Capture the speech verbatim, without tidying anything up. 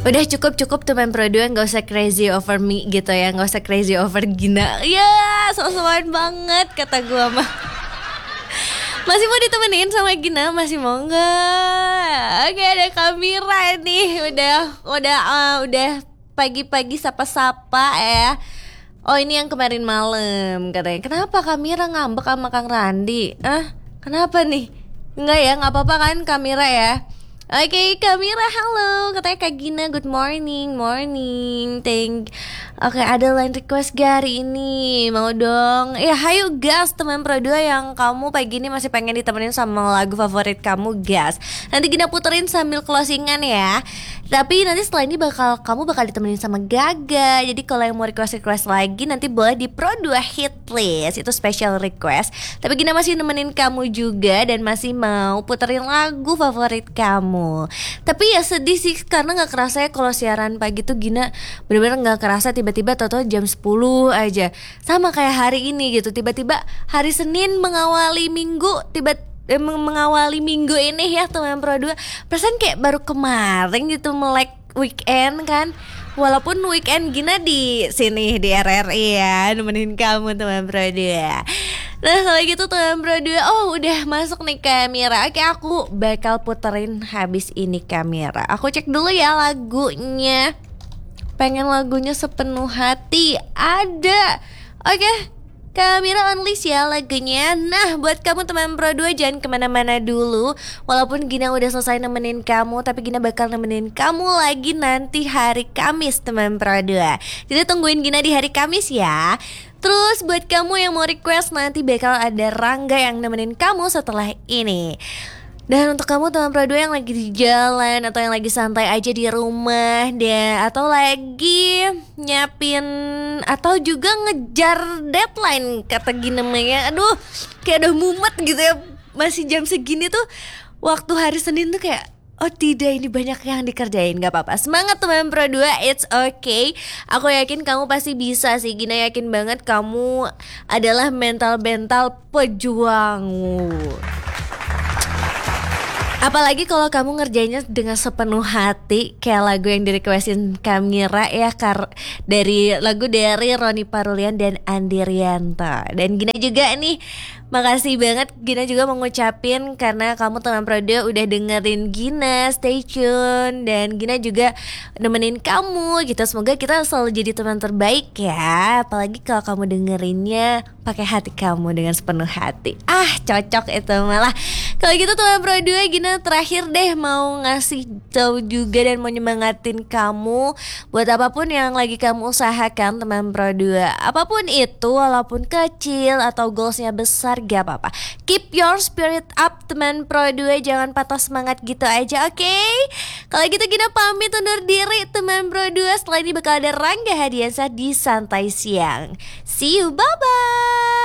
Udah cukup-cukup teman Pro dua, gak usah crazy over me gitu ya. Gak usah crazy over Gina. Ya so-soan banget kata gue mah. Masih mau ditemenin sama Gina? Masih mau gak? Oke, ada Kamira nih. Udah Udah uh, Udah pagi-pagi sapa-sapa ya. Oh ini yang kemarin malam katanya. Kenapa Kamira ngambek sama Kang Randi? Ah, kenapa nih? Enggak ya, gak apa-apa kan Kamira ya. Oke, okay, Kamira, halo. Katanya Kak Gina, good morning, morning. Thank. Oke, okay, ada line request gak hari ini? Mau dong. Ya, hayu gas teman Pro dua yang kamu pagi ini masih pengen ditemenin sama lagu favorit kamu, gas. Nanti Gina puterin sambil closingan ya. Tapi nanti setelah ini bakal kamu bakal ditemenin sama Gaga. Jadi kalau yang mau request-request lagi nanti boleh di Pro dua hit list. Itu special request. Tapi Gina masih nemenin kamu juga dan masih mau puterin lagu favorit kamu. Tapi ya sedih sih karena gak kerasa ya kalau siaran pagi tuh Gina bener-bener gak kerasa tiba-tiba tau-tau jam sepuluh aja. Sama kayak hari ini gitu, tiba-tiba hari Senin mengawali minggu, tiba eh, mengawali minggu ini ya teman Pro dua. Perasaan kayak baru kemarin gitu melek weekend kan. Walaupun weekend Gina di sini di R R I ya, nemenin kamu teman Pro dua. Nah kalau gitu teman Pro dua, oh udah masuk nih Kamira. Oke, aku bakal puterin habis ini Kamira. Aku cek dulu ya lagunya. Pengen lagunya sepenuh hati. Ada. Oke, Kamira unleash ya lagunya. Nah buat kamu teman Pro dua jangan kemana-mana dulu. Walaupun Gina udah selesai nemenin kamu, tapi Gina bakal nemenin kamu lagi nanti hari Kamis teman Pro dua. Jadi tungguin Gina di hari Kamis ya. Terus buat kamu yang mau request, nanti bakal ada Rangga yang nemenin kamu setelah ini. Dan untuk kamu teman Pro dua yang lagi di jalan atau yang lagi santai aja di rumah deh, atau lagi nyiapin atau juga ngejar deadline kata Gina namanya. Aduh, kayak udah mumet gitu ya. Masih jam segini tuh waktu hari Senin tuh kayak oh tidak, ini banyak yang dikerjain. Gak apa-apa, semangat teman Pro dua, it's okay. Aku yakin kamu pasti bisa sih. Gina yakin banget kamu adalah mental-mental pejuang. Apalagi kalau kamu ngerjainnya dengan sepenuh hati, kayak lagu yang di-requestin Kamira ya, kar- dari lagu dari Roni Parulian dan Andi Rianto. Dan Gina juga nih, makasih banget Gina juga mau ngucapin karena kamu teman Pro dua udah dengerin Gina, stay tune. Dan Gina juga nemenin kamu gitu. Semoga kita selalu jadi teman terbaik ya. Apalagi kalau kamu dengerinnya pakai hati kamu dengan sepenuh hati. Ah cocok itu malah. Kalau gitu teman Pro dua, Gina terakhir deh mau ngasih tahu juga dan mau nyemangatin kamu buat apapun yang lagi kamu usahakan teman Pro dua. Apapun itu, walaupun kecil atau goalsnya besar gak apa-apa. Keep your spirit up teman Pro dua, jangan patah semangat gitu aja, oke? Okay? Kalau gitu Gina pamit undur diri teman Pro dua. Setelah ini bakal ada Rangga Hadiansah di Santai Siang. See you, bye-bye.